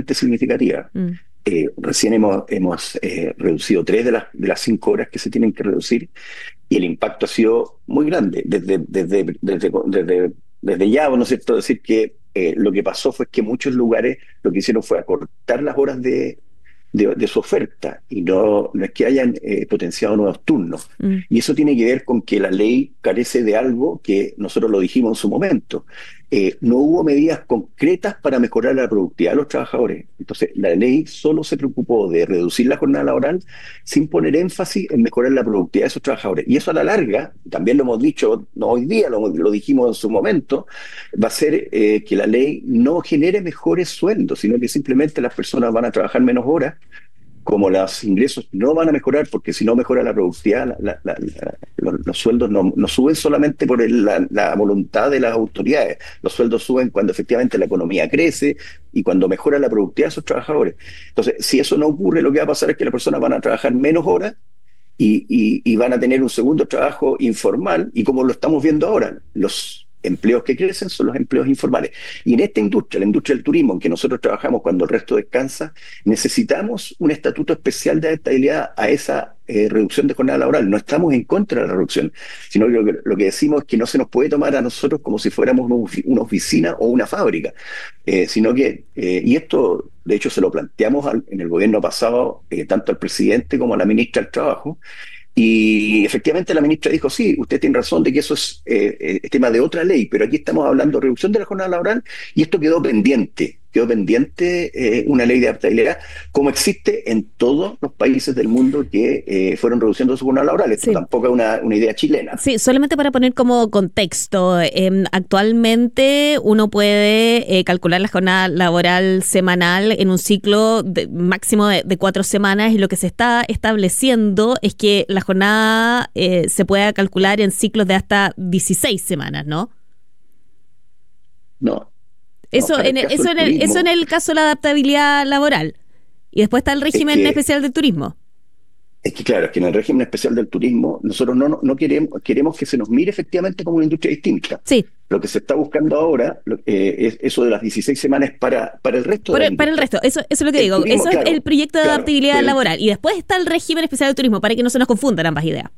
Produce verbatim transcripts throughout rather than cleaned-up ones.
sumamente significativa. Mm. Eh, recién hemos, hemos eh, reducido tres de las, de las cinco horas que se tienen que reducir, y el impacto ha sido muy grande. Desde, desde, desde, desde, desde ya, ¿no es cierto?, decir que eh, lo que pasó fue que muchos lugares lo que hicieron fue acortar las horas de, de, de su oferta, y no, no es que hayan eh, potenciado nuevos turnos. Mm. Y eso tiene que ver con que la ley carece de algo que nosotros lo dijimos en su momento. Eh, no hubo medidas concretas para mejorar la productividad de los trabajadores. Entonces, la ley solo se preocupó de reducir la jornada laboral sin poner énfasis en mejorar la productividad de esos trabajadores. Y eso a la larga, también lo hemos dicho, no hoy día, lo, lo dijimos en su momento, va a ser eh, que la ley no genere mejores sueldos, sino que simplemente las personas van a trabajar menos horas. Como los ingresos no van a mejorar, porque si no mejora la productividad, la, la, la, los, los sueldos no, no suben solamente por el, la, la voluntad de las autoridades. Los sueldos suben cuando efectivamente la economía crece y cuando mejora la productividad de esos trabajadores. Entonces, si eso no ocurre, lo que va a pasar es que las personas van a trabajar menos horas y, y, y van a tener un segundo trabajo informal, y como lo estamos viendo ahora, los empleos que crecen son los empleos informales. Y en esta industria, la industria del turismo, en que nosotros trabajamos cuando el resto descansa, necesitamos un estatuto especial de adaptabilidad a esa eh, reducción de jornada laboral. No estamos en contra de la reducción, sino que lo, que lo que decimos es que no se nos puede tomar a nosotros como si fuéramos una oficina o una fábrica, eh, sino que, eh, y esto de hecho se lo planteamos al, en el gobierno pasado, eh, tanto al presidente como a la ministra del Trabajo. Y efectivamente la ministra dijo, sí, usted tiene razón de que eso es eh, eh, tema de otra ley, pero aquí estamos hablando de reducción de la jornada laboral, y esto quedó pendiente, quedó pendiente eh, una ley de adaptabilidad, como existe en todos los países del mundo que eh, fueron reduciendo su jornada laboral. Esto sí. Tampoco es una, una idea chilena. Sí, solamente para poner como contexto, eh, actualmente uno puede eh, calcular la jornada laboral semanal en un ciclo de, máximo de, de cuatro semanas, y lo que se está estableciendo es que la jornada eh, se pueda calcular en ciclos de hasta dieciséis semanas, ¿no? No. Eso, no, en el, eso, en el, eso en el caso de la adaptabilidad laboral. Y después está el régimen es que, especial del turismo. Es que claro, es que en el régimen especial del turismo nosotros no, no, no queremos, queremos que se nos mire efectivamente como una industria distinta. Sí. Lo que se está buscando ahora eh, es eso de las dieciséis semanas para, para el resto Por, de la Para el resto, eso, eso es lo que el digo. turismo, eso claro, es el proyecto de claro, adaptabilidad pero, laboral. Y después está el régimen especial del turismo, para que no se nos confundan ambas ideas.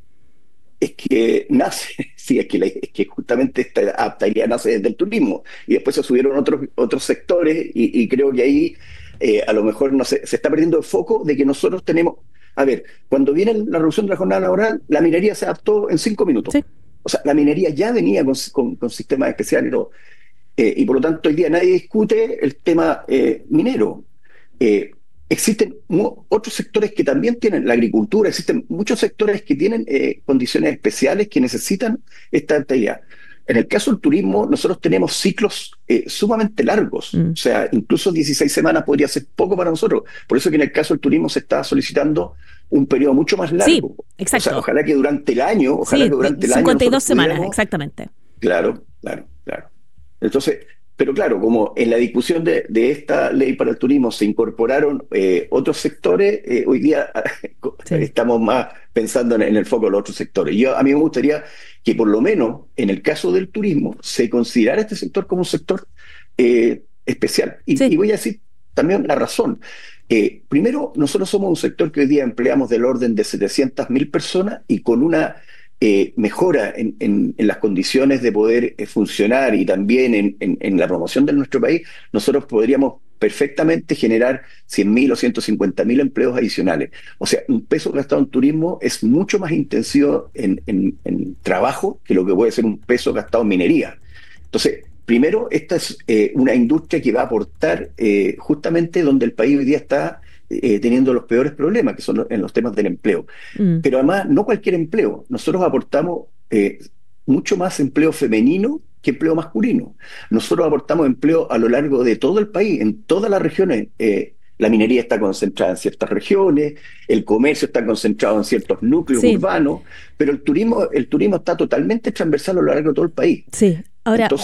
Es que nace, sí, es que, la, es que justamente esta adaptabilidad nace desde el turismo, y después se subieron otros, otros sectores, y, y creo que ahí eh, a lo mejor no se, se está perdiendo el foco de que nosotros tenemos. A ver, cuando viene la reducción de la jornada laboral, la minería se adaptó en cinco minutos. Sí. O sea, la minería ya venía con, con, con sistemas especiales, ¿no? eh, y por lo tanto hoy día nadie discute el tema eh, minero. Eh, existen mu- otros sectores que también tienen, la agricultura, existen muchos sectores que tienen eh, condiciones especiales que necesitan esta adaptabilidad. En el caso del turismo, nosotros tenemos ciclos eh, sumamente largos. Mm. O sea, incluso dieciséis semanas podría ser poco para nosotros. Por eso que en el caso del turismo se está solicitando un periodo mucho más largo. Sí, exacto. O sea, ojalá que durante el año, ojalá sí, que durante el cincuenta y año... dos semanas, exactamente. Claro, claro, claro. Entonces, pero claro, como en la discusión de, de esta ley para el turismo se incorporaron eh, otros sectores, eh, hoy día sí. estamos más pensando en, en el foco de los otros sectores. Yo, a mí me gustaría que por lo menos en el caso del turismo se considerara este sector como un sector eh, especial. Y, sí. y voy a decir también la razón. Eh, primero, nosotros somos un sector que hoy día empleamos del orden de setecientas mil personas, y con una eh, mejora en, en, en las condiciones de poder eh, funcionar, y también en, en, en la promoción de nuestro país, nosotros podríamos perfectamente generar cien mil o ciento cincuenta mil empleos adicionales. O sea, un peso gastado en turismo es mucho más intensivo en, en, en trabajo que lo que puede ser un peso gastado en minería. Entonces, primero, esta es eh, una industria que va a aportar eh, justamente donde el país hoy día está eh, teniendo los peores problemas, que son los, en los temas del empleo. Mm. Pero además, no cualquier empleo. Nosotros aportamos eh, mucho más empleo femenino que empleo masculino. Nosotros aportamos empleo a lo largo de todo el país, en todas las regiones. Eh, la minería está concentrada en ciertas regiones, el comercio está concentrado en ciertos núcleos sí. urbanos, pero el turismo, el turismo está totalmente transversal a lo largo de todo el país. Sí. Ahora, Entonces,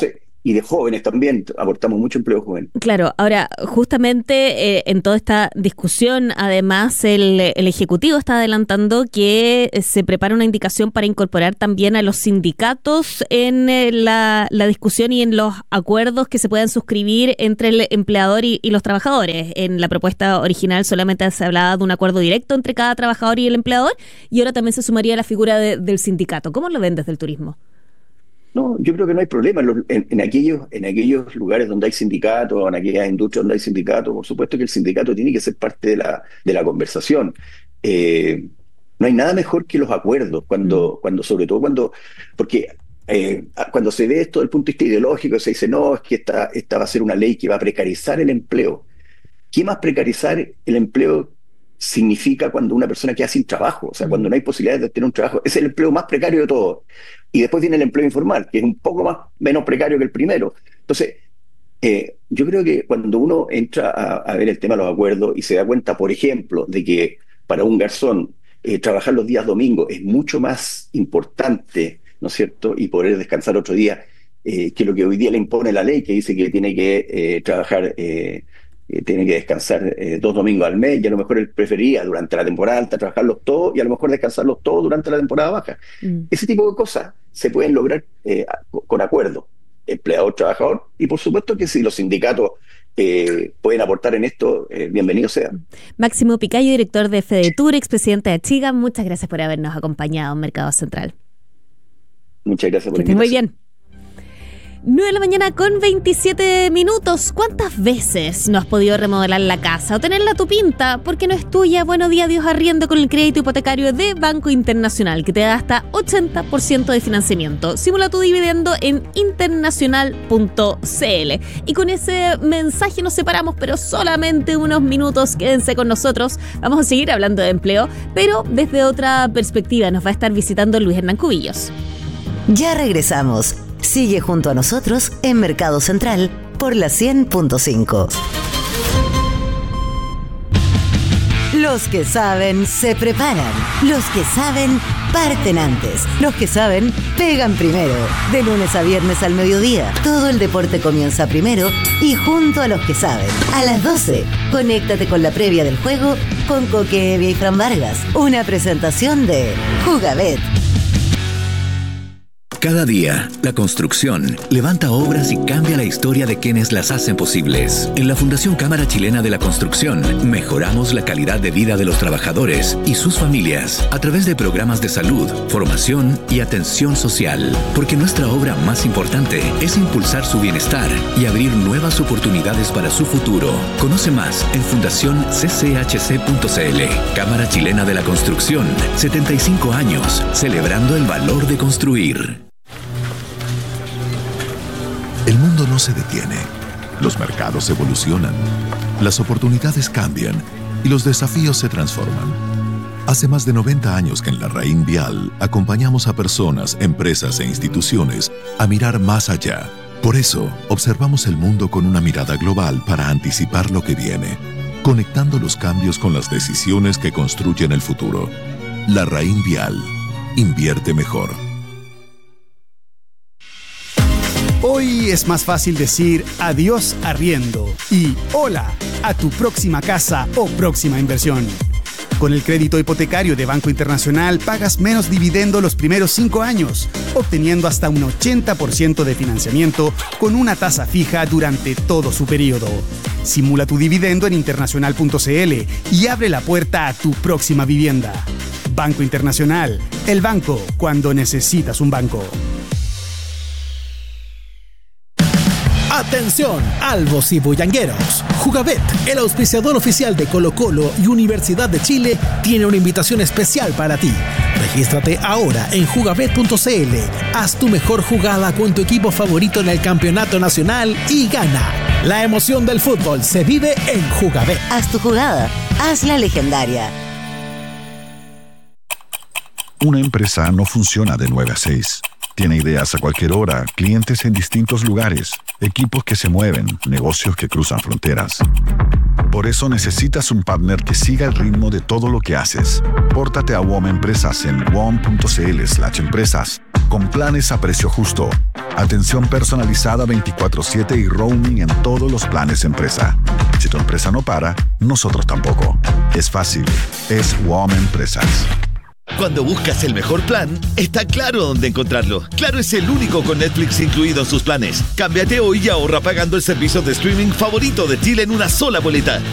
y de jóvenes también, aportamos mucho empleo joven. Claro, ahora justamente eh, en toda esta discusión, además el, el Ejecutivo está adelantando que se prepara una indicación para incorporar también a los sindicatos en eh, la, la discusión y en los acuerdos que se puedan suscribir entre el empleador y, y los trabajadores. En la propuesta original solamente se hablaba de un acuerdo directo entre cada trabajador y el empleador, y ahora también se sumaría la figura de, del sindicato. ¿Cómo lo ven desde el turismo? No, yo creo que no hay problema. En, los, en, en, aquellos, en aquellos lugares donde hay sindicatos, o en aquellas industrias donde hay sindicatos, por supuesto que el sindicato tiene que ser parte de la, de la conversación. Eh, no hay nada mejor que los acuerdos, cuando, mm. cuando sobre todo cuando, porque eh, cuando se ve esto desde el punto de vista ideológico, se dice, no, es que esta, esta va a ser una ley que va a precarizar el empleo. ¿Qué más precarizar el empleo significa cuando una persona queda sin trabajo? O sea, cuando no hay posibilidades de tener un trabajo. Es el empleo más precario de todos. Y después viene el empleo informal, que es un poco más menos precario que el primero. Entonces, eh, yo creo que cuando uno entra a, a ver el tema de los acuerdos y se da cuenta, por ejemplo, de que para un garzón eh, trabajar los días domingos es mucho más importante, ¿no es cierto?, y poder descansar otro día, eh, que lo que hoy día le impone la ley, que dice que tiene que eh, trabajar... Eh, Eh, tiene que descansar eh, dos domingos al mes, y a lo mejor él prefería durante la temporada alta trabajarlos todos y a lo mejor descansarlos todos durante la temporada baja. Mm. Ese tipo de cosas se pueden lograr eh, con acuerdo, empleador-trabajador, y por supuesto que si los sindicatos eh, pueden aportar en esto, eh, bienvenido sea. Máximo Picayo, director de FEDETUR, expresidente de Achiga, muchas gracias por habernos acompañado en Mercado Central. Muchas gracias por la invitación. Muy bien. nueve de la mañana con veintisiete minutos. ¿Cuántas veces no has podido remodelar la casa o tenerla a tu pinta porque no es tuya? Buenos días, Dios Arriendo, con el crédito hipotecario de Banco Internacional, que te da hasta ochenta por ciento de financiamiento. Simula tu dividendo en internacional punto c l. Y con ese mensaje nos separamos, pero solamente unos minutos. Quédense con nosotros. Vamos a seguir hablando de empleo, pero desde otra perspectiva. Nos va a estar visitando Luis Hernán Cubillos. Ya regresamos. Sigue junto a nosotros en Mercado Central por la cien punto cinco. Los que saben se preparan. Los que saben parten antes. Los que saben pegan primero. De lunes a viernes al mediodía. Todo el deporte comienza primero y junto a los que saben. A las doce, conéctate con la previa del juego con Coque Evia y Fran Vargas. Una presentación de Jugabet. Cada día, la construcción levanta obras y cambia la historia de quienes las hacen posibles. En la Fundación Cámara Chilena de la Construcción, mejoramos la calidad de vida de los trabajadores y sus familias a través de programas de salud, formación y atención social. Porque nuestra obra más importante es impulsar su bienestar y abrir nuevas oportunidades para su futuro. Conoce más en fundación c c h c punto c l. Cámara Chilena de la Construcción, setenta y cinco años, celebrando el valor de construir. El mundo no se detiene, los mercados evolucionan, las oportunidades cambian y los desafíos se transforman. Hace más de noventa años que en La Raín Vial acompañamos a personas, empresas e instituciones a mirar más allá. Por eso, observamos el mundo con una mirada global para anticipar lo que viene, conectando los cambios con las decisiones que construyen el futuro. La Raín Vial. Invierte mejor. Hoy es más fácil decir adiós arriendo y hola a tu próxima casa o próxima inversión. Con el crédito hipotecario de Banco Internacional pagas menos dividendo los primeros cinco años, obteniendo hasta un ochenta por ciento de financiamiento con una tasa fija durante todo su periodo. Simula tu dividendo en internacional punto c l y abre la puerta a tu próxima vivienda. Banco Internacional, el banco cuando necesitas un banco. Atención, albos y bullangueros. Jugabet, el auspiciador oficial de Colo-Colo y Universidad de Chile, tiene una invitación especial para ti. Regístrate ahora en jugabet punto c l. Haz tu mejor jugada con tu equipo favorito en el campeonato nacional y gana. La emoción del fútbol se vive en Jugabet. Haz tu jugada, hazla legendaria. Una empresa no funciona de nueve a seis. Tiene ideas a cualquier hora, clientes en distintos lugares, equipos que se mueven, negocios que cruzan fronteras. Por eso necesitas un partner que siga el ritmo de todo lo que haces. Pórtate a W O M Empresas en w o m punto c l slash empresas con planes a precio justo, Atención personalizada veinticuatro siete y roaming en todos los planes empresa. Si tu empresa no para, nosotros tampoco. Es fácil. Es W O M Empresas. Cuando buscas el mejor plan, está claro dónde encontrarlo. Claro es el único con Netflix incluido en sus planes. Cámbiate hoy y ahorra pagando el servicio de streaming favorito de Chile en una sola boleta.